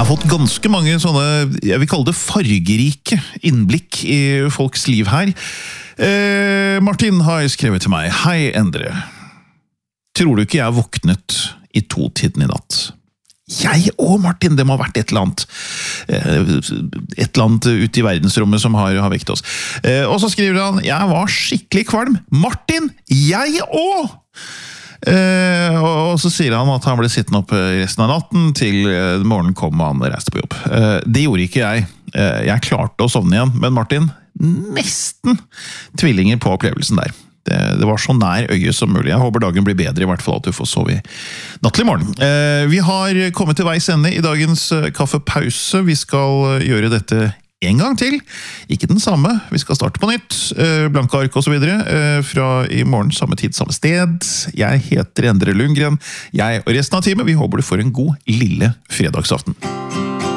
har fått ganske mange sånne, jeg vil kalle det fargerike innblikk i folks liv her. Martin har skrevet til meg: Hei Endre, tror du ikke jeg våknet i 2-tiden i natt? Jeg og Martin, det må ha vært et eller annet ute i verdensrommet som har vekt oss. Og så skriver han: jeg var skikkelig kvalm. Martin, jeg også! Og så sier han at han ble sittende opp resten av natten til morgenen kom og han reiste på jobb. Det gjorde ikke jeg. Jeg klarte å sovne igjen, men Martin, nesten tvillinger på opplevelsen der. Det var så nær øyet som mulig. Jeg håper dagen blir bedre, i hvert fall at du får sove i nattlig morgen. Vi har kommet til veis ende i dagens kaffepause. Vi skal gjøre dette en gang til. Ikke den samme. Vi skal starte på nytt. Blanke ark og så videre. Fra i morgen, samme tid, samme sted. Jeg heter Endre Lundgren. Jeg og resten av teamet, vi håper du får en god lille fredagsaften.